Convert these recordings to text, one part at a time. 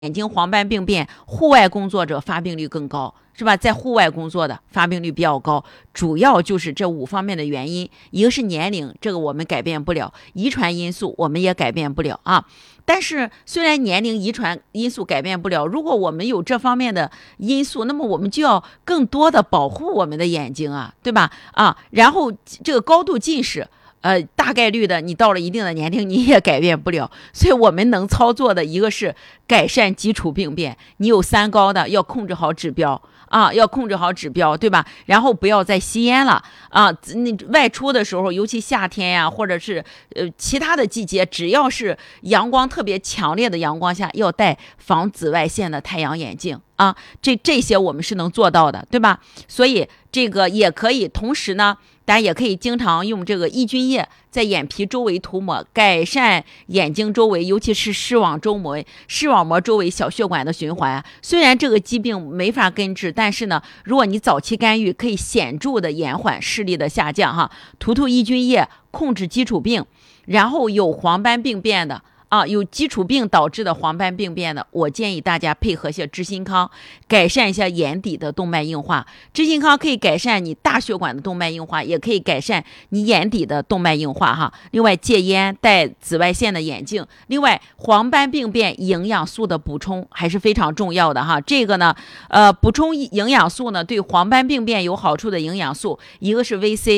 眼睛黄斑病变，户外工作者发病率更高，是吧？在户外工作的发病率比较高，主要就是这5方面的原因。一个是年龄，这个我们改变不了；遗传因素我们也改变不了啊。但是虽然年龄、遗传因素改变不了，如果我们有这方面的因素，那么我们就要更多的保护我们的眼睛啊，对吧？啊，然后这个高度近视。大概率的，你到了一定的年龄，你也改变不了。所以我们能操作的一个是改善基础病变，你有3高的要控制好指标啊，要控制好指标，对吧？然后不要再吸烟了啊。你外出的时候，尤其夏天呀，或者是其他的季节，只要是阳光特别强烈的阳光下，要戴防紫外线的太阳眼镜啊。这些我们是能做到的，对吧？所以这个也可以，同时呢。大家也可以经常用这个抑菌液在眼皮周围涂抹，改善眼睛周围，尤其是视网膜周围小血管的循环。虽然这个疾病没法根治，但是呢，如果你早期干预，可以显著的延缓视力的下降哈。涂抑菌液控制基础病，然后有黄斑病变的。有基础病导致的黄斑病变的，我建议大家配合一下知心康，改善一下眼底的动脉硬化。知心康可以改善你大血管的动脉硬化，也可以改善你眼底的动脉硬化哈。另外戒烟，戴紫外线的眼镜。另外黄斑病变营养素的补充还是非常重要的哈。这个呢，补充营养素呢，对黄斑病变有好处的营养素，一个是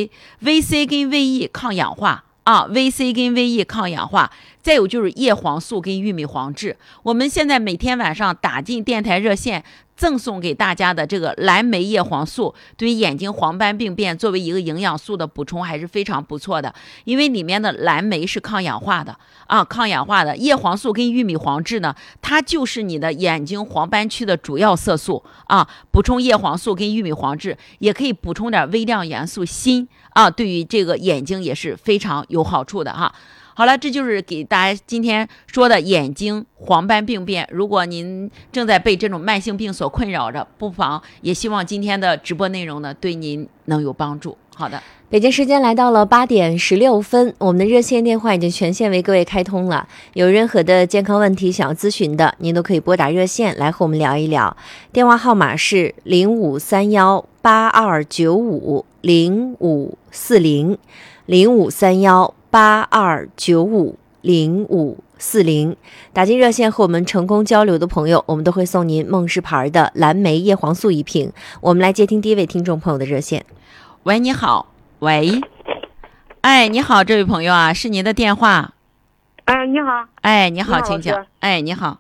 VC 跟 VE 抗氧化。VC 跟 VE 抗氧化，再有就是叶黄素跟玉米黄质。我们现在每天晚上打进电台热线赠送给大家的这个蓝莓叶黄素，对于眼睛黄斑病变作为一个营养素的补充还是非常不错的，因为里面的蓝莓是抗氧化的抗氧化的。叶黄素跟玉米黄质呢，它就是你的眼睛黄斑区的主要色素补充叶黄素跟玉米黄质，也可以补充点微量元素锌对于这个眼睛也是非常有好处的哈。好了，这就是给大家今天说的眼睛黄斑病变。如果您正在被这种慢性病所困扰着，不妨也希望今天的直播内容呢对您能有帮助。好的， 北京时间来到了8点16分，我们的热线电话已经全线为各位开通了。有任何的健康问题想要咨询的，您都可以拨打热线来和我们聊一聊。电话号码是053182950540，053182950540。打进热线和我们成功交流的朋友，我们都会送您梦氏牌的蓝莓叶黄素1瓶。我们来接听第一位听众朋友的热线。 喂，你好。喂，你好，这位朋友啊，是您的电话。 你好。 你好，请讲。你好。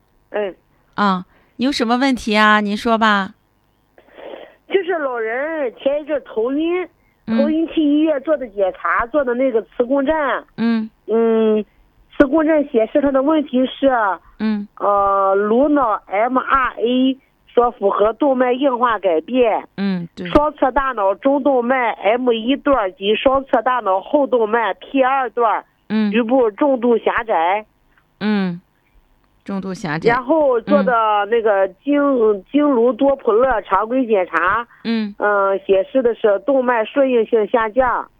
你有什么问题啊？您说吧。 就是老人前一阵头晕，去医院做的检查，做的那个磁共振。磁共振显示他的问题是颅脑 MRA。说符合动脉硬化改变， 对， 双侧大脑中动脉 M1 段及双侧大脑后动脉 P2 段，局部重度狭窄， 重度狭窄。 然后做的那个经颅多普勒常规检查，显示的是动脉顺应性下降。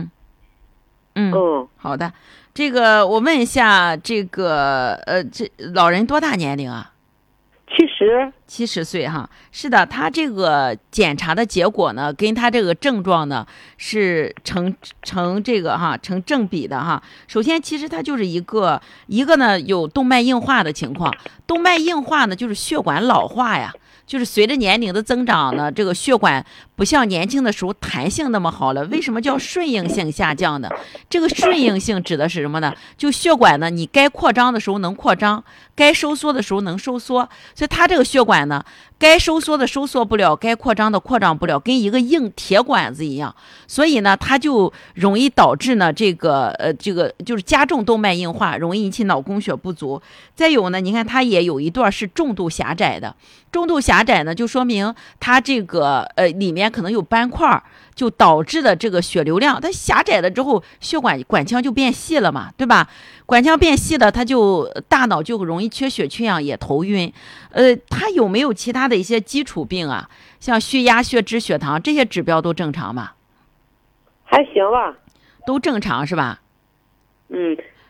好的，这个我问一下，这个这老人多大年龄啊 ？70 岁哈。是的，他这个检查的结果呢，跟他这个症状呢是成正比的哈。首先，其实他就是一个呢有动脉硬化的情况，动脉硬化呢就是血管老化呀。就是随着年龄的增长呢，这个血管不像年轻的时候弹性那么好了。为什么叫顺应性下降呢？这个顺应性指的是什么呢？就血管呢，你该扩张的时候能扩张，该收缩的时候能收缩。所以它这个血管呢，该收缩的收缩不了，该扩张的扩张不了，跟一个硬铁管子一样。所以呢，它就容易导致呢这个就是加重动脉硬化，容易引起脑供血不足。再有呢，你看它也有一段是重度狭窄的。重度狭窄呢，就说明它这个里面可能有斑块，就导致的这个血流量，它狭窄了之后，血管腔就变细了嘛，对吧？管腔变细了，它就大脑就容易缺血缺氧，也头晕。它有没有其他的一些基础病啊？像血压、血脂、血糖这些指标都正常吗？ 还行吧， 都正常是吧？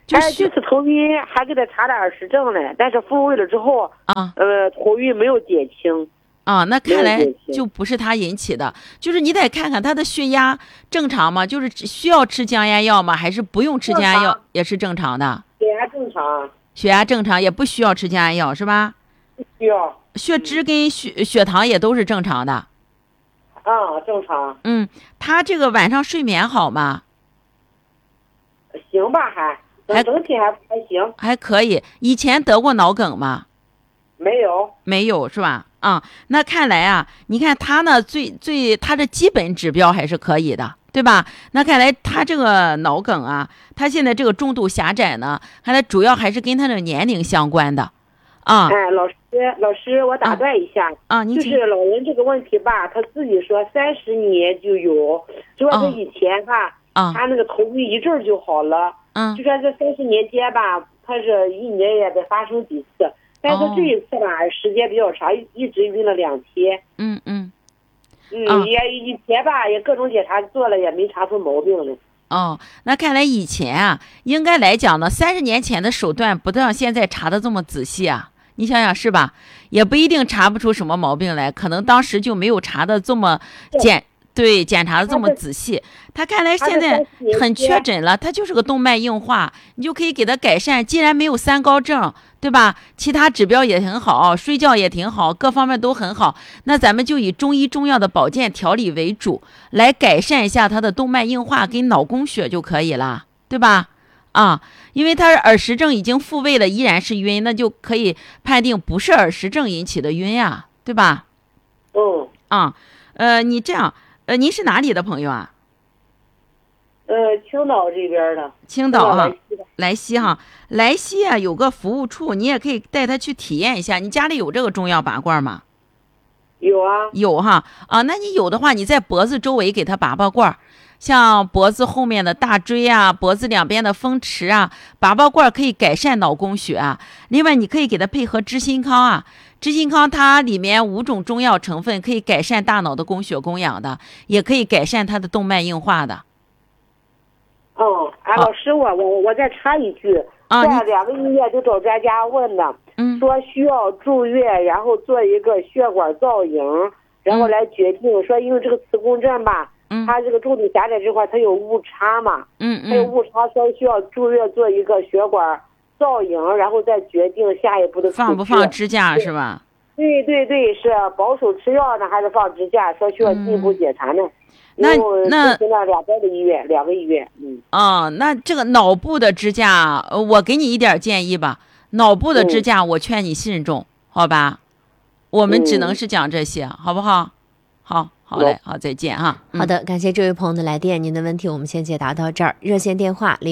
这次头晕还给他查了耳石症呢，但是复位了之后头晕没有减轻。 那看来就不是他引起的，就是你得看看他的血压正常吗？就是需要吃降压药吗？还是不用吃降压药也是正常的？ 血压正常。 血压正常也不需要吃降压药是吧？ 不需要。 血脂跟血糖也都是正常的。 正常。 他这个晚上睡眠好吗？ 行吧，整体还行， 还可以。以前得过脑梗吗？ 没有是吧？那看来啊，你看他呢，他的基本指标还是可以的，对吧？那看来他这个脑梗啊，他现在这个中度狭窄呢，看来主要还是跟他的年龄相关的。 老师，我打断一下就是老人这个问题吧，他自己说30年就有，主要是以前吧，他那个头晕一阵就好了，就说这30年间吧，他是一年也得发生几次。但是这一次吧，时间比较长，一直晕了2天。也以前吧，也各种检查做了，也没查出毛病来。 那看来以前啊，应该来讲呢，30年前的手段不像现在查的这么仔细啊。你想想是吧？也不一定查不出什么毛病来，可能当时就没有查的这么检查的这么仔细。他看来现在很确诊了，他就是个动脉硬化，你就可以给他改善。既然没有3高症，对吧？其他指标也很好，睡觉也挺好，各方面都很好。那咱们就以中医中药的保健调理为主，来改善一下他的动脉硬化跟脑供血就可以了，对吧？因为他耳石症已经复位了，依然是晕，那就可以判定不是耳石症引起的晕呀，对吧？你这样，您是哪里的朋友啊？ 青岛这边的。 青岛哈，莱西哈，莱西啊，有个服务处，你也可以带他去体验一下。你家里有这个中药拔罐吗？ 有啊。 有哈那你有的话，你在脖子周围给他拔罐，像脖子后面的大椎啊，脖子两边的风池啊，拔罐可以改善脑供血啊。另外，你可以给他配合知心康啊。知心康它里面5种中药成分，可以改善大脑的供血供氧的，也可以改善它的动脉硬化的。 老师，我再插一句，这2个医院都找专家问的，说需要住院，然后做一个血管造影，然后来决定说，因为这个磁共振吧，它这个重度狭窄这块它有误差嘛，它有误差，所以需要住院做一个血管造影，然后再决定下一步的放不放支架是吧？ 对，是保守吃药呢，还是放支架？说需要进一步检查呢。 那 2个医院。 那这个脑部的支架，我给你一点建议吧。脑部的支架，我劝你慎重，好吧？我们只能是讲这些，好不好？好嘞，好，再见哈。 好的，感谢这位朋友的来电，您的问题我们先解答到这儿。热线电话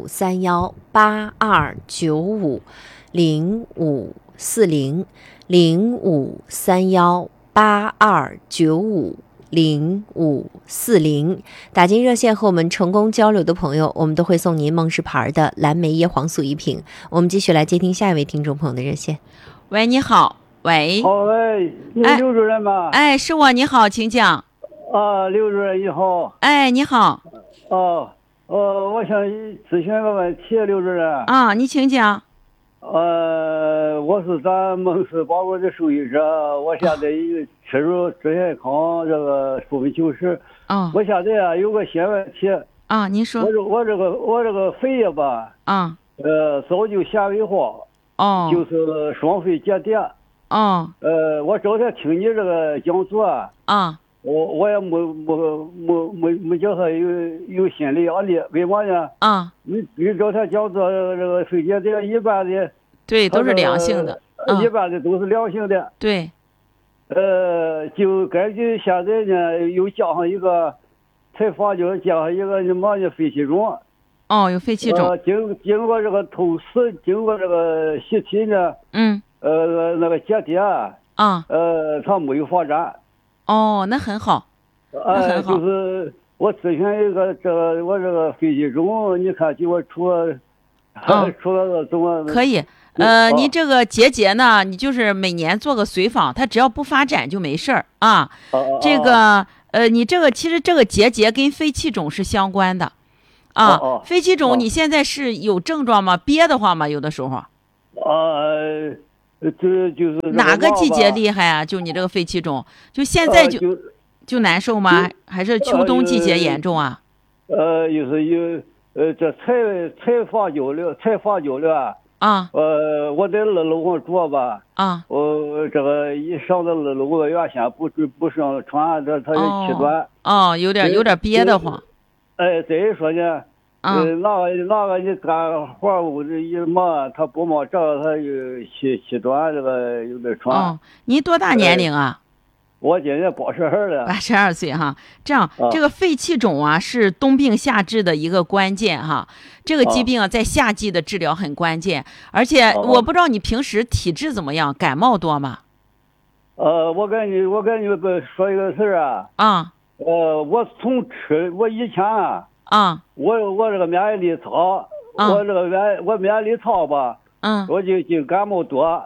0531-8595，0531-8295，0540。打进热线和我们成功交流的朋友，我们都会送您梦氏牌的蓝莓叶黄素1瓶。我们继续来接听下一位听众朋友的热线。 喂，你好。喂， 刘主任吗？ 是我，你好，请讲。 刘主任你好。 你好。 我想咨询个问题，刘主任。 你请讲。 我是咱梦氏宝贵的受益者，我现在吃入知心康这个说明90。我现在有个小问题。 您说。 我这个肺呀吧。早就纤维化。就是双肺结节。我昨天听你这个讲座我也没觉得有心理压力，为嘛呢？你昨天讲座这个肺结节一般的， 对，都是良性的， 一般的都是良性的， 对。 就根据现在呢，又加上一个才发觉加上一个什么呢？肺气肿。 有肺气肿。 经过这个透视，经过这个习题呢。那个结节它没有发展。 那很好。 就是我咨询一个我这个肺气肿，你看给我出了怎么可以？你这个结节呢，你就是每年做个随访，它只要不发展就没事儿这个你这个其实这个结节跟肺气肿是相关的。 肺气肿你现在是有症状吗？憋得慌吗？有的时候。 这就是哪个季节厉害啊？就你这个肺气肿，就现在就难受吗？还是秋冬季节严重啊？ 这才放久了啊。 我在2楼上住吧。 啊。 我这个一上到2楼，原先不上床，它就气短。 有点憋得慌。 再一说呢，那个你干活我这一忙，他不忙，这个他就气短，这个有点喘。 您多大年龄啊？ 我今年82了。 82岁哈。这样，这个肺气肿啊是冬病夏治的一个关键哈。这个疾病啊在夏季的治疗很关键，而且我不知道你平时体质怎么样，感冒多吗？ 我跟你说一个事啊。我以前我这个免疫力差，我免疫力差吧。我就感冒多。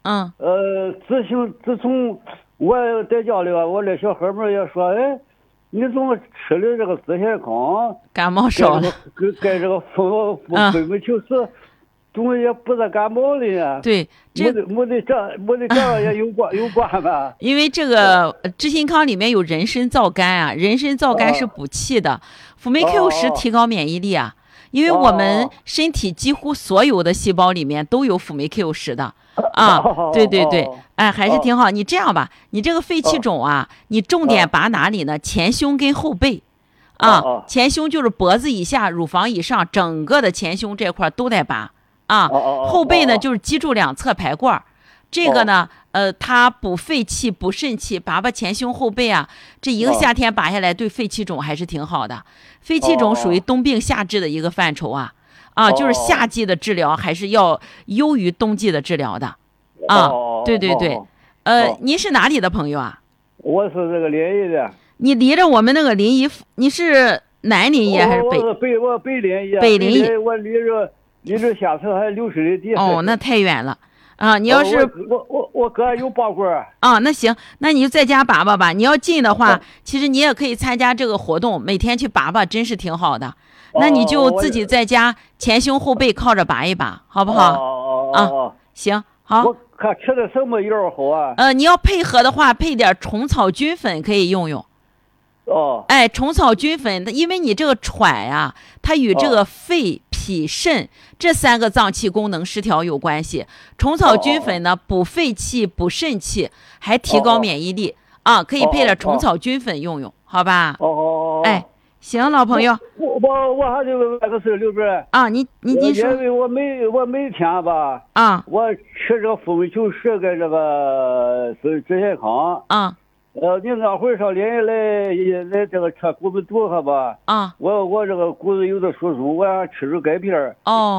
自从我在家里我那小孩们也说，你怎么吃的这个止泻康， 感冒少了， 跟这个风霉球是，怎么也不是感冒的呀？ 对， 没得这也有关吧？ 因为这个知心康里面有人参皂苷啊，人参皂苷是补气的，辅酶 Q10提高免疫力啊。因为我们身体几乎所有的细胞里面都有辅酶 Q10的对，还是挺好。你这样吧，你这个肺气肿啊，你重点拔哪里呢？前胸跟后背前胸就是脖子以下、乳房以上，整个的前胸这块都得拔后背呢就是脊柱两侧排罐。这个呢它补肺气补肾气，拔前胸后背啊，这一个夏天拔下来对肺气肿还是挺好的。肺气肿属于冬病夏治的一个范畴就是夏季的治疗还是要优于冬季的治疗的对。您是哪里的朋友啊？ 我是这个临沂的。 你离着我们那个临沂，你是南临沂还是北？ 我北临沂。 北临沂， 我离着下城还60里地。 那太远了。你要是我哥有拔罐那行，那你就在家拔吧。你要近的话，其实你也可以参加这个活动，每天去拔，真是挺好的。那你就自己在家前胸后背靠着拔一拔，好不好？行，好。 我看吃的什么药好啊？ 你要配合的话，配点虫草菌粉可以用。虫草菌粉，因为你这个喘呀，它与这个肺、脾、肾这3个脏器功能失调有关系。虫草菌粉呢，补肺气、补肾气，还提高免疫力可以配点虫草菌粉用，好吧？行，老朋友。 我还得问个事，刘主任你说。 因为我每天吧我吃这个辅酶90跟这个止泻康你那会上临沂来这个吃骨子肚子吧我这个骨子有点疏松，我想吃着钙片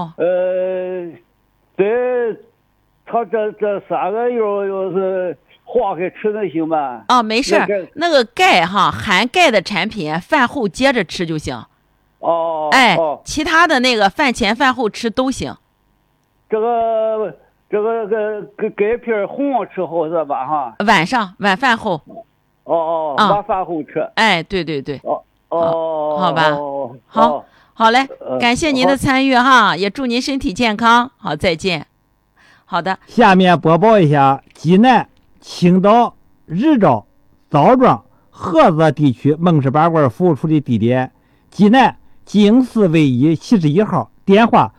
他这3个药要是化开吃能行吗？ 没事，那个钙含钙的产品饭后接着吃就行。其他的那个饭前饭后吃都行。 这个钙片红吃好是吧？ 晚饭后。 晚饭后吃。 对。好吧。好嘞，感谢您的参与也祝您身体健康。好，再见。好的。 下面播报一下济南、青岛、日照、枣庄、菏泽地区孟氏拔罐服务处的地点：济南经4卫1 71号，电话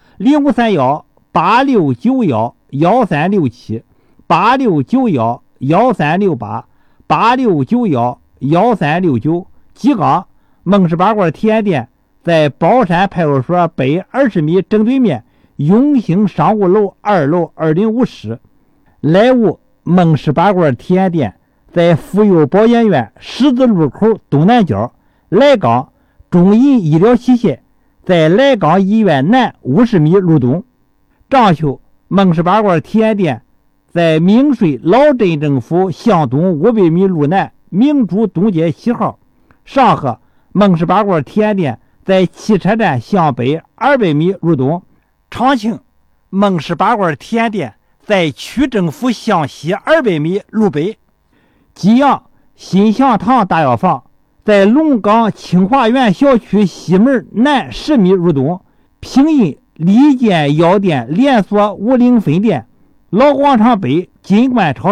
0531-8691-1368，8691-1368，8691-1369。吉冈孟氏拔罐体验店在宝山派出所北20米正对面，永兴商务楼2楼205室。莱芜孟氏拔罐体验店在妇幼保健院十字路口东南角。莱钢中银医疗器械在莱钢医院南50米路东。章丘孟氏拔罐体验店在明水老镇政府向东500米路南明珠东街7号。上河孟氏拔罐体验店在汽车站向北200米路东。长庆孟氏拔罐体验店在区政府向西200米路北。吉阳新祥堂大药房在龙岗清华园小区西门南10米入东，平阴利坚药店连锁50分店，老广场北金冠超